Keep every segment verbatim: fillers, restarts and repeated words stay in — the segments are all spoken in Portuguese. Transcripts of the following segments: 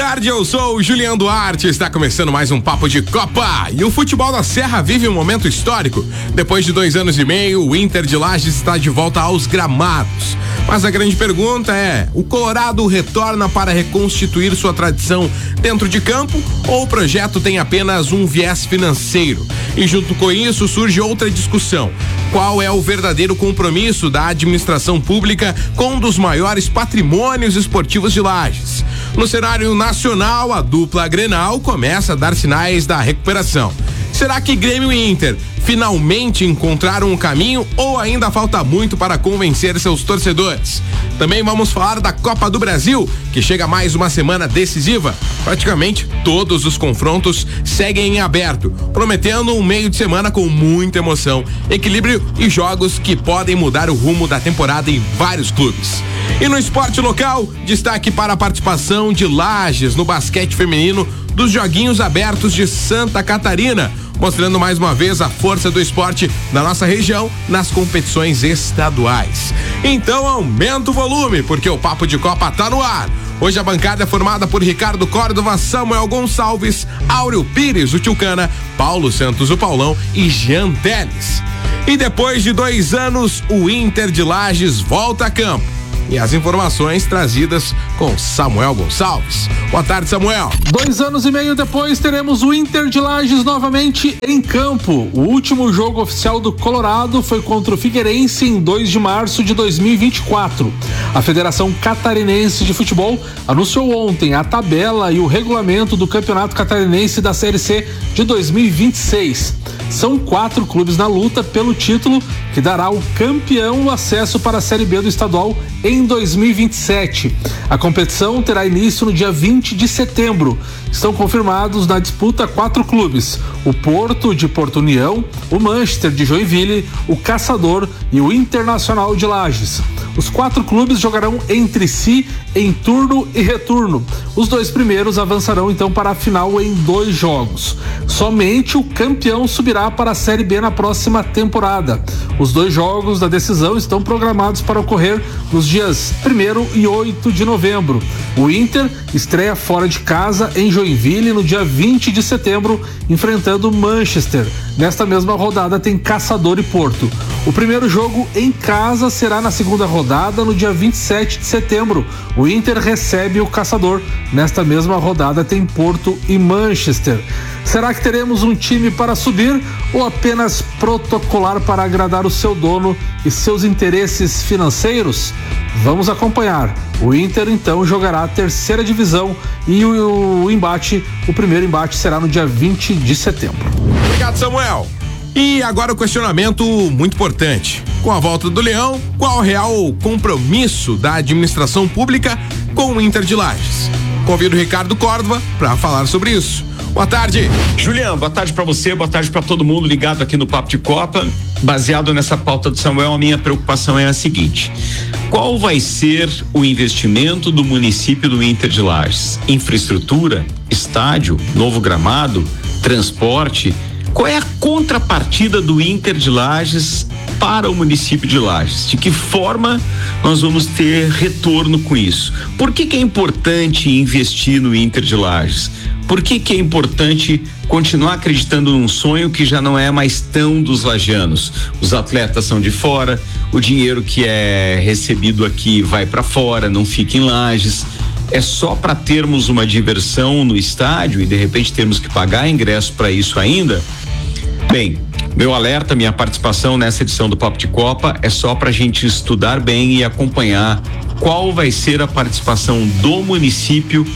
tarde, eu sou o Juliano Duarte, está começando mais um Papo de Copa e o futebol da Serra vive um momento histórico. Depois de dois anos e meio, o Inter de Lages está de volta aos gramados. Mas a grande pergunta é, o Colorado retorna para reconstituir sua tradição dentro de campo ou o projeto tem apenas um viés financeiro? E junto com isso surge outra discussão. Qual é o verdadeiro compromisso da administração pública com um dos maiores patrimônios esportivos de Lages? No cenário nacional, a dupla Grenal começa a dar sinais da recuperação. Será que Grêmio e Inter finalmente encontraram um caminho ou ainda falta muito para convencer seus torcedores? Também vamos falar da Copa do Brasil, que chega mais uma semana decisiva. Praticamente todos os confrontos seguem em aberto, prometendo um meio de semana com muita emoção, equilíbrio e jogos que podem mudar o rumo da temporada em vários clubes. E no esporte local, destaque para a participação de Lages no basquete feminino dos Joguinhos Abertos de Santa Catarina, mostrando mais uma vez a força do esporte na nossa região nas competições estaduais. Então aumenta o volume, porque o Papo de Copa tá no ar. Hoje a bancada é formada por Ricardo Córdova, Samuel Gonçalves, Áureo Pires, o Tchucana, Paulo Santos, o Paulão e Jean Teles. E depois de dois anos, o Inter de Lages volta a campo. E as informações trazidas com Samuel Gonçalves. Boa tarde, Samuel. Dois anos e meio depois, teremos o Inter de Lages novamente em campo. O último jogo oficial do Colorado foi contra o Figueirense em dois de março de dois mil e vinte e quatro. A Federação Catarinense de Futebol anunciou ontem a tabela e o regulamento do Campeonato Catarinense da Série C de dois mil e vinte e seis. São quatro clubes na luta pelo título que dará ao campeão o acesso para a Série B do estadual em dois mil e vinte e sete. A competição terá início no dia vinte de setembro. Estão confirmados na disputa quatro clubes: o Porto de Porto União, o Manchester de Joinville, o Caçador e o Internacional de Lages. Os quatro clubes jogarão entre si em turno e retorno. Os dois primeiros avançarão então para a final em dois jogos. Somente o campeão subirá para a Série B na próxima temporada. Os dois jogos da decisão estão programados para ocorrer nos dias primeiro e oito de novembro. O Inter estreia fora de casa em Joinville no dia vinte de setembro, enfrentando o Manchester. Nesta mesma rodada tem Caçador e Porto. O primeiro jogo em casa será na segunda rodada, no dia vinte e sete de setembro. O Inter recebe o Caçador. Nesta mesma rodada tem Porto e Manchester. Será que teremos um time para subir ou apenas protocolar para agradar o seu dono e seus interesses financeiros? Vamos acompanhar. O Inter então jogará a terceira divisão e o, o embate, o primeiro embate será no dia vinte de setembro. Obrigado, Samuel. E agora o questionamento muito importante. Com a volta do Leão, qual o real compromisso da administração pública com o Inter de Lages? Convido o Ricardo Córdova para falar sobre isso. Boa tarde. Juliano, boa tarde para você, boa tarde para todo mundo ligado aqui no Papo de Copa. Baseado nessa pauta do Samuel, a minha preocupação é a seguinte: qual vai ser o investimento do município do Inter de Lages? Infraestrutura, estádio, novo gramado, transporte? Qual é a contrapartida do Inter de Lages para o município de Lages? De que forma nós vamos ter retorno com isso? Por que que é importante investir no Inter de Lages? Por que que é importante continuar acreditando num sonho que já não é mais tão dos lagianos? Os atletas são de fora, o dinheiro que é recebido aqui vai para fora, não fica em Lages. É só para termos uma diversão no estádio e de repente termos que pagar ingresso para isso ainda? Bem, meu alerta, minha participação nessa edição do Papo de Copa é só para a gente estudar bem e acompanhar qual vai ser a participação do município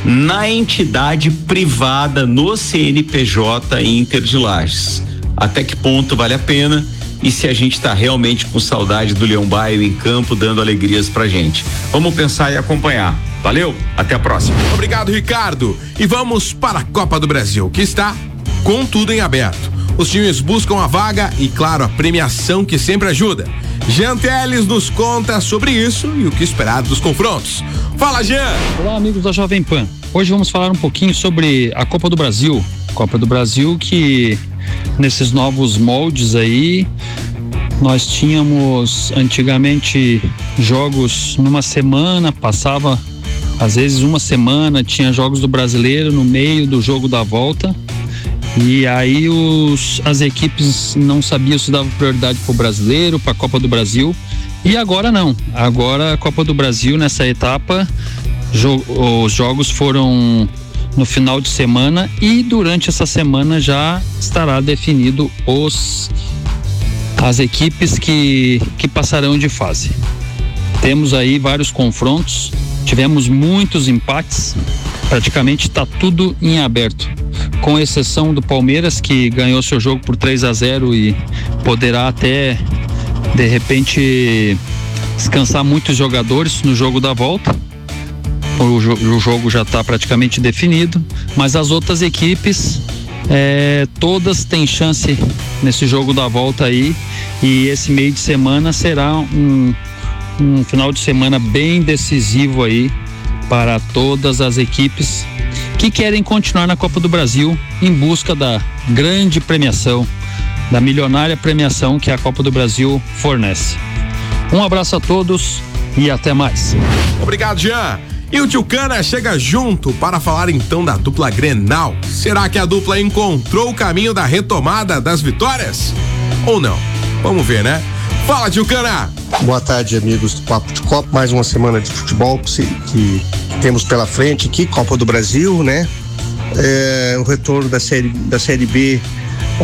na entidade privada no C N P J Inter de Lages. Até que ponto vale a pena e se a gente está realmente com saudade do Leão Baio em campo dando alegrias pra gente. Vamos pensar e acompanhar. Valeu, até a próxima. Obrigado, Ricardo. E vamos para a Copa do Brasil, que está com tudo em aberto. Os times buscam a vaga e, claro, a premiação que sempre ajuda. Jean Teles nos conta sobre isso e o que esperar dos confrontos. Fala, Jean! Olá, amigos da Jovem Pan. Hoje vamos falar um pouquinho sobre a Copa do Brasil. Copa do Brasil que, nesses novos moldes aí, nós tínhamos antigamente jogos numa semana, passava Às vezes uma semana tinha jogos do Brasileiro no meio do jogo da volta, e aí os, as equipes não sabiam se dava prioridade para o Brasileiro, para a Copa do Brasil, e agora não. Agora a Copa do Brasil, nessa etapa, jo, os jogos foram no final de semana, e durante essa semana já estará definido os as equipes que, que passarão de fase. Temos aí vários confrontos, tivemos muitos empates, praticamente está tudo em aberto, com exceção do Palmeiras, que ganhou seu jogo por três a zero e poderá até de repente descansar muitos jogadores no jogo da volta. O, jo- o jogo já está praticamente definido, mas as outras equipes é, todas têm chance nesse jogo da volta aí, e esse meio de semana será um, um final de semana bem decisivo aí para todas as equipes que querem continuar na Copa do Brasil em busca da grande premiação, da milionária premiação que a Copa do Brasil fornece. Um abraço a todos e até mais. Obrigado, Jean. E o Tio Cana chega junto para falar então da dupla Grenal. Será que a dupla encontrou o caminho da retomada das vitórias? Ou não? Vamos ver, né? Fala, Tio Cana! Boa tarde, amigos do Papo de Copa. Mais uma semana de futebol que, que temos pela frente aqui, Copa do Brasil, né? É, o retorno da série, da série B